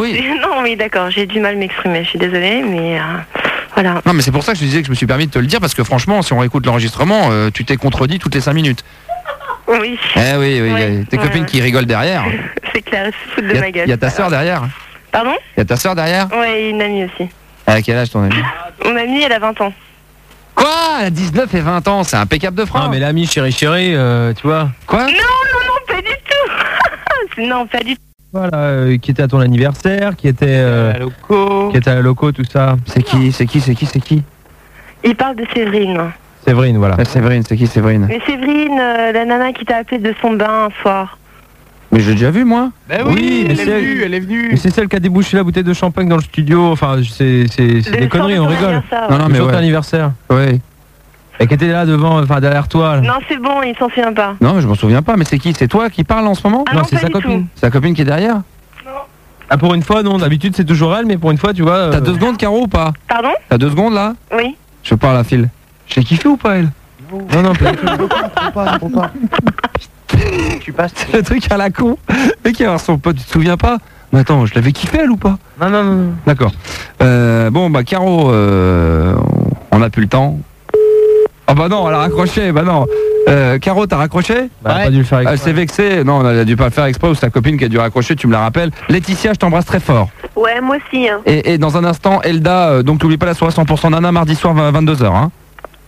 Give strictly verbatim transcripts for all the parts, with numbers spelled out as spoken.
oui. Non, oui, d'accord, j'ai du mal à m'exprimer, je suis désolée, mais... Euh, voilà. Non, mais c'est pour ça que je disais que je me suis permis de te le dire, parce que franchement, si on écoute l'enregistrement, euh, tu t'es contredit toutes les cinq minutes. Oui. Eh oui, oui, il y a tes ouais, copines ouais. qui rigolent derrière. C'est clair, elles se foutent de Il y a, ma gueule. il y a ta sœur derrière. Pardon? Il y a ta sœur derrière. Ouais, et une amie aussi. À quel âge ton amie? Mon amie, elle a vingt ans. Quoi? Elle a dix-neuf et vingt ans, c'est impeccable de France. Non, mais l'ami chéri chéri, euh, tu vois. Quoi? Non, non, non, pas du tout. Non, pas du tout. Voilà, euh, qui était à ton anniversaire, qui était, euh, À la loco. qui était à la loco, tout ça. C'est qui? C'est qui? C'est qui? C'est qui? Il parle de Séverine. Séverine, voilà. Ah, Séverine, c'est qui Séverine? Mais Séverine, euh, la nana qui t'a appelé de son bain un soir. Mais j'ai déjà vu moi. Ben Oui, oui, mais elle est c'est- venue, elle est venue. Mais c'est celle qui a débouché la bouteille de champagne dans le studio. Enfin, c'est c'est- c'est Le des soir conneries, de on ton rigole. anniversaire, Non, ouais. non, Le mais jour de ouais. l'anniversaire. Ouais. Et qui était là devant, enfin derrière toi. Là. Non, c'est bon, il s'en souvient pas. Non, mais je m'en souviens pas. Mais c'est qui? C'est toi qui parle en ce moment? Ah non, non, c'est pas sa du copine. tout. C'est ta copine qui est derrière? Ah, pour une fois, non. D'habitude, c'est toujours elle, mais pour une fois, tu vois. euh, T'as deux secondes, Caro, ou pas? Pardon? T'as deux secondes là? Oui. Je parle à Phil. J'ai kiffé ou pas elle? Non, non, pas du tout. Tu passes le truc à la con. Mais qui a son pote, tu te souviens pas? Mais attends, je l'avais kiffé elle ou pas? Non, non, non. D'accord. Euh, bon bah Caro, euh, on a plus le temps. Ah bah non, elle a raccroché, bah non. Euh, Caro, t'as raccroché? Bah, elle a pas dû le faire Elle exprès. s'est vexée. Non, elle a dû pas le faire exprès ou c'est ta copine qui a dû raccrocher, tu me la rappelles. Laetitia, je t'embrasse très fort. Ouais, moi aussi. Hein. Et, et dans un instant, Elda, euh, donc t'oublies pas la soirée cent pour cent Nana, mardi soir, vingt-deux heures. Hein.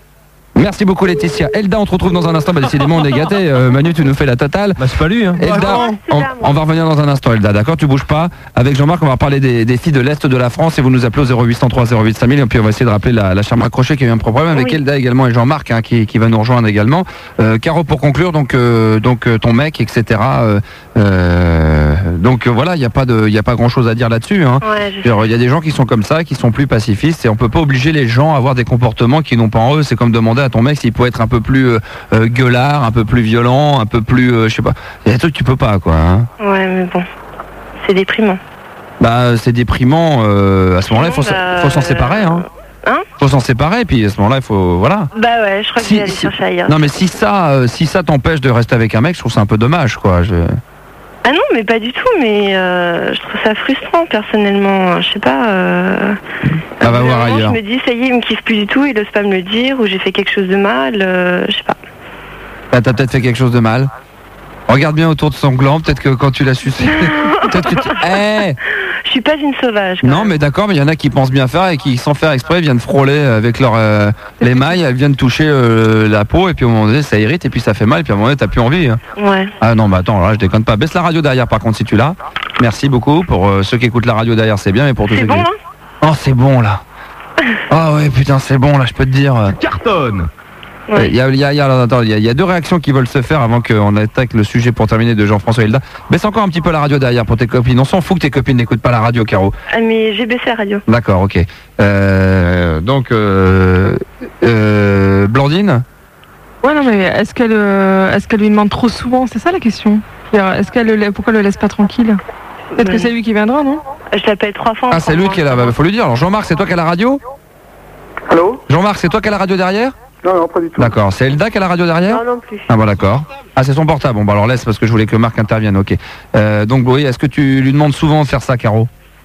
Merci beaucoup Laetitia. Elda, on te retrouve dans un instant. Bah, décidément, on est gâtés. Euh, Manu, tu nous fais la totale. Bah, c'est pas lui, hein. Elda, on, on va revenir dans un instant, Elda, d'accord? Tu bouges pas. Avec Jean-Marc, on va parler des, des filles de l'Est de la France et vous nous appelez au zéro huit cent trois zéro huit cinq mille et puis on va essayer de rappeler la, la chambre accrochée qui a eu un problème avec Oui. Elda également et Jean-Marc hein, qui, qui va nous rejoindre également. Euh, Caro, pour conclure, donc, euh, donc euh, ton mec, et cetera. Euh, euh, donc euh, voilà, il n'y a pas de, il y a pas grand chose à dire là-dessus. Hein. Ouais, je... Il y a des gens qui sont comme ça, qui sont plus pacifistes et on peut pas obliger les gens à avoir des comportements qui n'ont pas en eux. C'est comme demander à ton mec s'il peut être un peu plus euh, euh, gueulard, un peu plus violent, un peu plus, euh, je sais pas. Il y a des trucs que tu peux pas, quoi. Hein. Ouais, mais bon, c'est déprimant. Bah, c'est déprimant. Euh, à ce moment-là, il faut, Bah, faut s'en séparer. Hein. Hein Faut s'en séparer. Puis à ce moment-là, il faut, voilà. Bah ouais, je crois que Si- je vais aller si- chercher ailleurs. Non, mais si ça, euh, si ça t'empêche de rester avec un mec, je trouve ça un peu dommage, quoi. Je... Ah non, mais pas du tout, mais euh, je trouve ça frustrant personnellement. Je sais pas. Euh... Ah, va au bout d'un voir moment, ailleurs. Je me dis, ça y est, il me kiffe plus du tout, il ose pas me le dire, ou j'ai fait quelque chose de mal, euh, je sais pas. Ah, t'as peut-être fait quelque chose de mal. Regarde bien autour de son gland, peut-être que quand tu l'as sucé. peut-être que tu... Eh Je suis pas une sauvage. quand non, même. mais d'accord, mais il y en a qui pensent bien faire et qui, sans faire exprès, viennent frôler avec leur euh, les mailles, elles viennent toucher euh, la peau et puis au moment donné, ça irrite et puis ça fait mal et puis à un moment donné, t'as plus envie. Hein. Ouais. Ah non, bah attends, là, je déconne pas. Baisse la radio derrière, par contre, si tu l'as. Merci beaucoup pour euh, ceux qui écoutent la radio derrière, c'est bien, mais pour tous C'est ceux bon, qui. hein Oh, c'est bon là. Ah ouais, putain, c'est bon là, je peux te dire. euh, Cartonne. Ouais. Il y, a, il, y a, il, y a, attends, il, y a, il y a deux réactions qui veulent se faire avant qu'on attaque le sujet pour terminer de Jean-François Hilda. Baisse encore un petit peu la radio derrière pour tes copines. On s'en fout que tes copines n'écoutent pas la radio, Caro. Ah, mais j'ai baissé la radio. D'accord, ok. Euh, donc, euh, euh, Blandine. Ouais, non, mais est-ce qu'elle euh, est-ce qu'elle lui demande trop souvent? C'est ça la question. C'est-à-dire, Est-ce qu'elle le la- pourquoi elle le laisse pas tranquille? Peut-être que Ouais. c'est lui qui viendra, non? Je l'appelle trois fois. en Ah, c'est trois lui mois. qui est là, bah, faut lui dire. Alors, Jean-Marc, c'est toi qui as la radio? Allô? Jean-Marc, c'est toi qui as la radio derrière? Non, non, pas du tout. D'accord. C'est Elda qui a la radio derrière? Non, non plus. Ah bon, d'accord. Ah, c'est son portable. Bon, bah alors laisse parce que je voulais que Marc intervienne, ok. Euh, donc, oui, est-ce que tu lui demandes souvent de faire ça, Caro?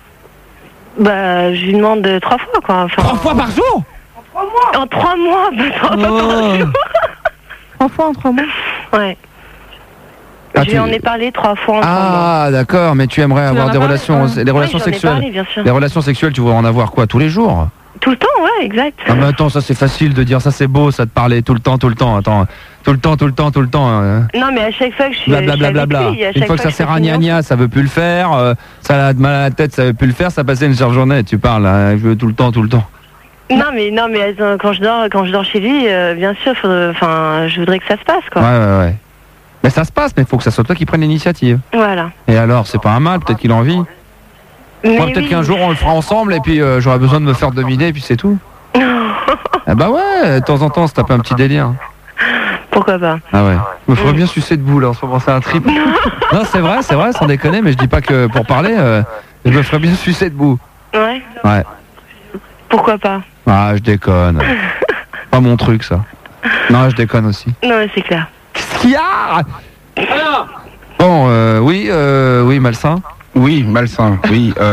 Bah, je lui demande euh, trois fois, quoi. Enfin, Trois fois par jour? en trois mois, bah, trois fois par Oh. jour. Trois fois en trois mois. Ouais. Ah, je lui tu- en ai parlé trois fois en trois mois. Ah, d'accord, mais tu aimerais avoir en as des parlé, relations, ouais. des Oui, relations j'en ai sexuelles. parlé, bien sûr. Les relations sexuelles, tu voudrais en avoir quoi, tous les jours? Tout le temps, ouais, exact. Ah, mais attends, ça c'est facile de dire, ça c'est beau, ça de parler tout le temps, tout le temps, attends, tout le temps, tout le temps, tout le temps. Hein. Non, mais à chaque fois que je suis, Blablabla. je suis avec lui, à Une chaque fois que ça je sert à fais gna gna, ça veut plus le faire, euh, ça a mal à la tête, ça veut plus le faire, ça passait une chère journée, tu parles, hein, je veux tout le temps, tout le temps. Non, mais non, mais euh, quand je dors, quand je dors chez lui, euh, bien sûr, faudrait- enfin, je voudrais que ça se passe, quoi. Ouais, ouais, ouais. Mais ça se passe, mais il faut que ça soit toi qui prenne l'initiative. Voilà. Et alors, c'est pas un mal, peut-être qu'il a envie. Mais Moi, peut-être oui. qu'un jour on le fera ensemble et puis euh, j'aurai besoin de me faire dominer et puis c'est tout. Ah bah ouais, de temps en temps, se taper un petit délire. Pourquoi pas? Ah ouais. Me ferait bien sucer debout là, en ce moment, c'est un trip. Non, c'est vrai, c'est vrai, sans déconner, mais je dis pas que pour parler, euh, je me ferais bien sucer debout. Ouais. Ouais. Pourquoi pas? Ah, je déconne. Pas mon truc, ça. Non, je déconne aussi. Non, mais c'est clair. Qu'est-ce qu'il y a? Bon, euh, oui, euh, oui, malsain. Oui, malsain. Oui. euh,